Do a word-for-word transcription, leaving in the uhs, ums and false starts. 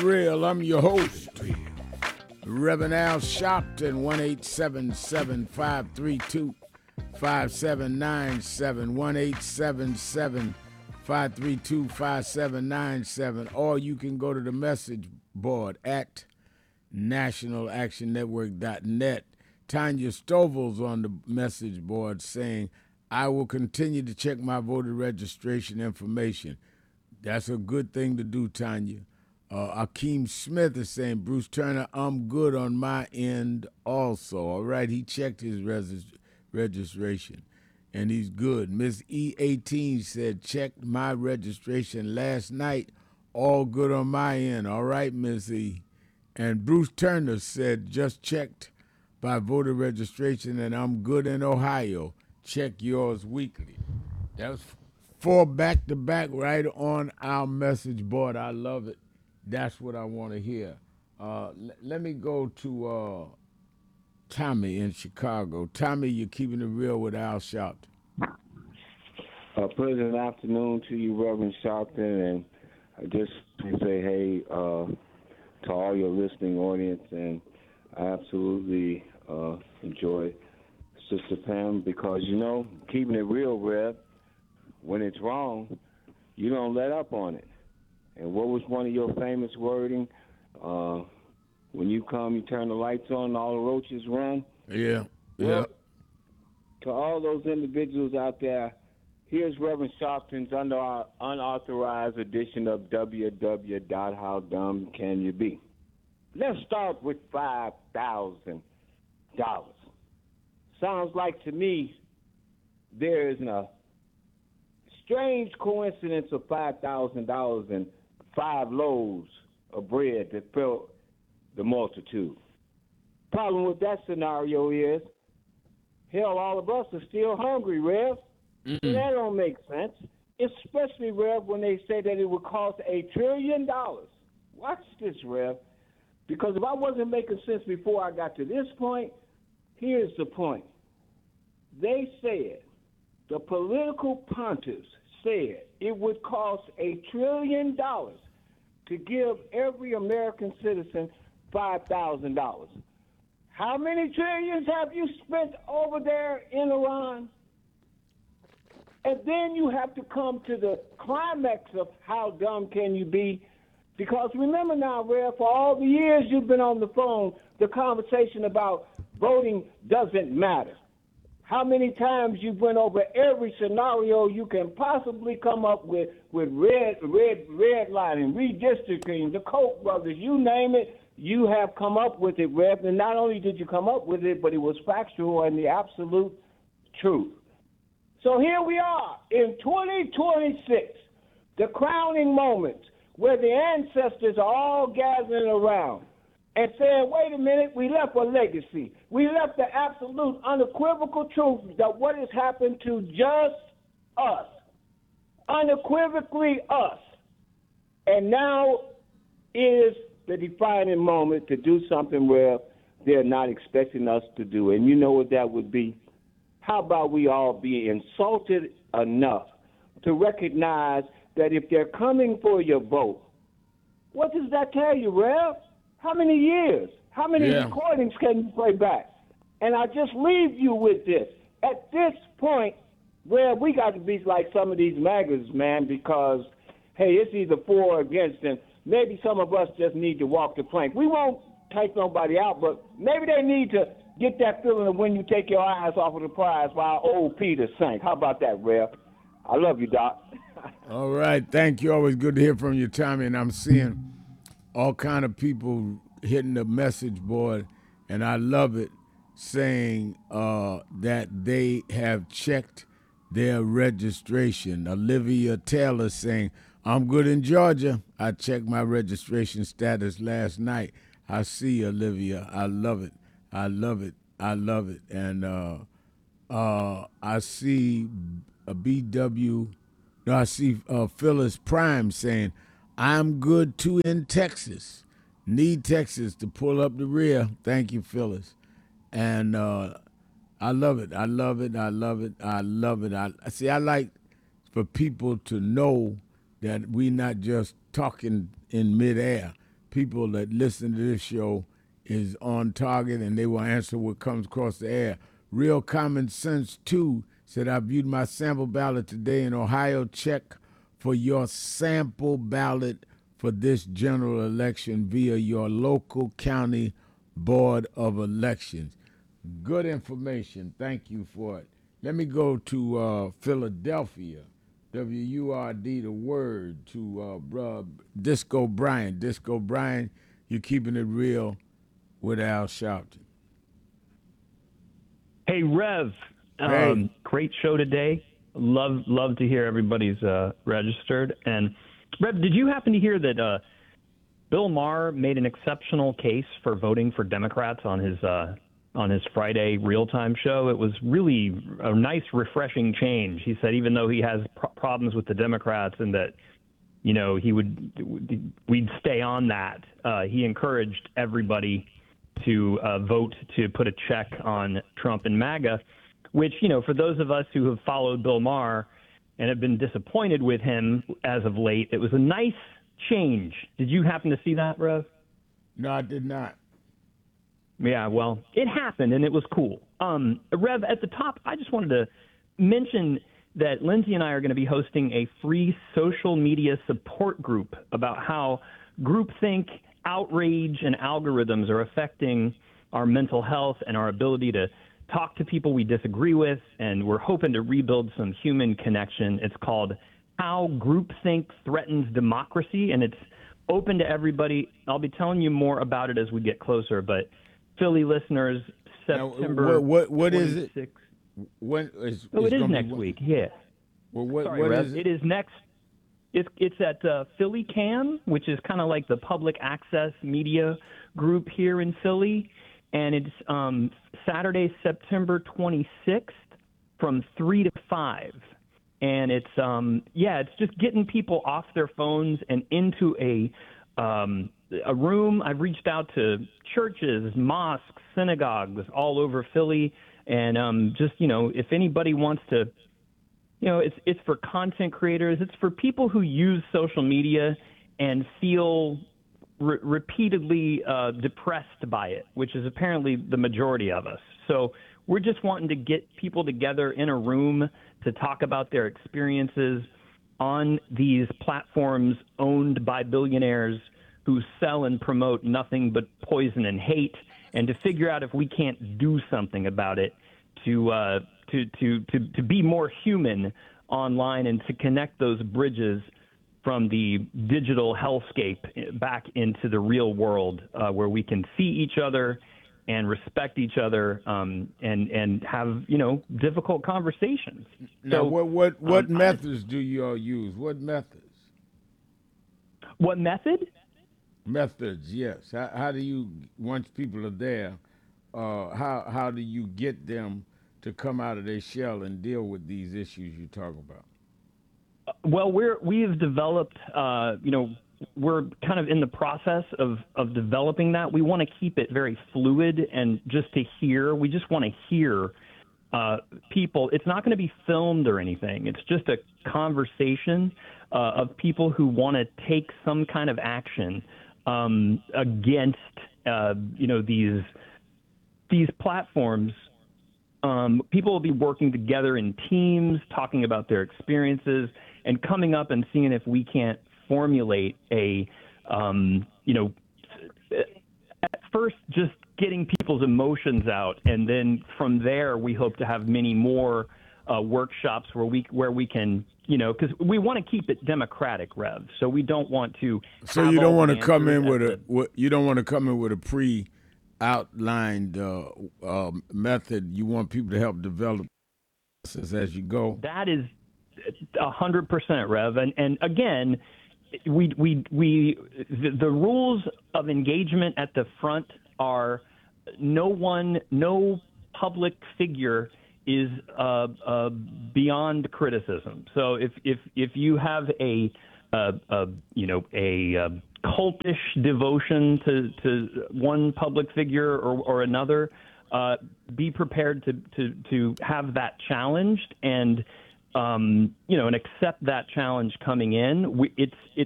Real, I'm your host, Reverend Al Sharpton, one eight seven seven, five three two, five seven nine seven, one eight seven seven, five three two, five seven nine seven, or you can go to the message board at national action network dot net. Tanya Stovall's on the message board saying, I will continue to check my voter registration information. That's a good thing to do, Tanya. Uh, Akeem Smith is saying, Bruce Turner, I'm good on my end also. All right, he checked his res- registration, and he's good. Miss E eighteen said, checked my registration last night. All good on my end. All right, Miss E. And Bruce Turner said, just checked by voter registration, and I'm good in Ohio. Check yours weekly. That was four back-to-back right on our message board. I love it. That's what I want to hear. Uh, l- let me go to uh, Tommy in Chicago. Tommy, you're keeping it real with Al Sharpton. Uh, pleasant afternoon to you, Reverend Sharpton, and I just want to say hey uh, to all your listening audience, and I absolutely uh, enjoy Sister Pam because, you know, keeping it real, Rev, when it's wrong, you don't let up on it. And what was one of your famous wording? Uh, when you come, you turn the lights on, and all the roaches run. Yeah, yeah. Well, to all those individuals out there, here's Reverend Sharpton's under our unauthorized edition of W W dot How Dumb Can You Be? Let's start with five thousand dollars. Sounds like to me there is a strange coincidence of five thousand dollars and five loaves of bread that filled the multitude. Problem with that scenario is, hell, all of us are still hungry, Rev. Mm-hmm. That don't make sense, especially, Rev, when they say that it would cost a trillion dollars. Watch this, Rev, because if I wasn't making sense before I got to this point, here's the point. They said, the political pontiffs said it would cost a trillion dollars to give every American citizen five thousand dollars. How many trillions have you spent over there in Iran? And then you have to come to the climax of how dumb can you be? Because remember now, Rev, for all the years you've been on the phone, the conversation about voting doesn't matter. How many times you went over every scenario you can possibly come up with, with red, red, redlining, redistricting, the Koch brothers, you name it, you have come up with it, Rev. And not only did you come up with it, but it was factual and the absolute truth. So here we are in twenty twenty-six, the crowning moment where the ancestors are all gathering around and saying, wait a minute, we left a legacy. We left the absolute unequivocal truth that what has happened to just us, unequivocally us. And now is the defining moment to do something where they're not expecting us to do. And you know what that would be? How about we all be insulted enough to recognize that if they're coming for your vote, what does that tell you, Rev? How many years? How many yeah. recordings can you play back? And I just leave you with this. At this point, well, we got to be like some of these maggots, man, because, hey, it's either for or against, and maybe some of us just need to walk the plank. We won't take nobody out, but maybe they need to get that feeling of when you take your eyes off of the prize while old Peter sank. How about that, Rev? I love you, Doc. All right. Thank you. Always good to hear from you, Tommy. And I'm seeing all kind of people hitting the message board, and I love it, saying uh, that they have checked their registration. Olivia Taylor saying, I'm good in Georgia. I checked my registration status last night. I see, Olivia. I love it. I love it. I love it. And uh, uh, I see a B W, no, I see uh, Phyllis Prime saying, I'm good too in Texas. Need Texas to pull up the rear. Thank you, Phyllis. And uh, I love it. I love it. I love it. I love it. I see. I like for people to know that we're not just talking in midair. people that listen to this show is on target, and they will answer what comes across the air. Real Common Sense two said, I viewed my sample ballot today in Ohio. Check for your sample ballot for this general election via your local county board of elections. Good information. Thank you for it. Let me go to uh, Philadelphia. W U R D, the word, to uh, bruh, Disco Brian. Disco Brian, you're keeping it real with Al Sharpton. Hey, Rev. Hey. Um, great show today. Love love to hear everybody's uh, registered. And, Rev, did you happen to hear that uh, Bill Maher made an exceptional case for voting for Democrats on his uh, on his Friday real-time show? It was really a nice, refreshing change. He said even though he has pro- problems with the Democrats and that, you know, he would we'd stay on that, uh, he encouraged everybody to uh, vote to put a check on Trump and MAGA, which, you know, for those of us who have followed Bill Maher and have been disappointed with him as of late, it was a nice change. Did you happen to see that, Rev? No, I did not. Yeah, well, it happened, and it was cool. Um, Rev, at the top, I just wanted to mention that Lindsay and I are going to be hosting a free social media support group about how groupthink, outrage, and algorithms are affecting our mental health and our ability to talk to people we disagree with, and we're hoping to rebuild some human connection. It's called How Groupthink Threatens Democracy, and it's open to everybody. I'll be telling you more about it as we get closer, but Philly listeners, September now, what, what, what is it? When is, oh, it is next be, week, yeah. Well, what, Sorry, what Rev, is it? It is next. It's, it's at uh, Philly Cam, which is kind of like the public access media group here in Philly. And it's um, Saturday, September twenty-sixth from three to five. And it's, um, yeah, it's just getting people off their phones and into a um, a room. I've reached out to churches, mosques, synagogues all over Philly. And um, just, you know, if anybody wants to, you know, it's it's for content creators. It's for people who use social media and feel re- repeatedly uh, depressed by it, which is apparently the majority of us. So we're just wanting to get people together in a room to talk about their experiences on these platforms owned by billionaires who sell and promote nothing but poison and hate, and to figure out if we can't do something about it to uh, to, to, to, to be more human online and to connect those bridges from the digital hellscape back into the real world uh, where we can see each other and respect each other um, and and have, you know, difficult conversations. Now, so, what what, what um, methods do you all use? What methods? What method? Methods, yes. How, how do you, once people are there, uh, how how do you get them to come out of their shell and deal with these issues you talk about? Well, we're we've developed, uh, you know, we're kind of in the process of, of developing that. We want to keep it very fluid and just to hear. We just want to hear uh, people. It's not going to be filmed or anything. It's just a conversation uh, of people who want to take some kind of action um, against, uh, you know, these these platforms. Um, people will be working together in teams, talking about their experiences, and coming up and seeing if we can't formulate a, um, you know, at first just getting people's emotions out, and then from there we hope to have many more uh, workshops where we where we can, you know, because we want to keep it democratic, Rev. So we don't want to. So you don't want to come in with the, a what, you don't want to come in with a pre. outlined uh, uh, method. You want people to help develop this as you go. That is a hundred percent, Rev. And and again, we we we the, the rules of engagement at the front are no one, no public figure is uh, uh, beyond criticism. So if if if you have a uh, uh, you know a uh, cultish devotion to, to one public figure or, or another, uh, be prepared to, to, to have that challenged and, um, you know, and accept that challenge coming in. We, it's, it's